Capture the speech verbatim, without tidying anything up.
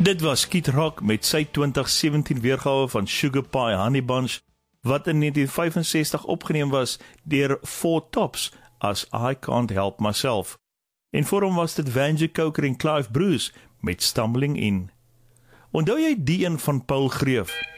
Dit was Kid Rock met sy twintig sewentien weergawe van Sugar Pie Honey Bunch, wat in negentien vyf en sestig opgeneem was deur Four Tops as I Can't Help Myself. En voor hom was dit Vanja Coker en Clive Bruce met Stumbling In. Onthou jy die een van Paul Greef?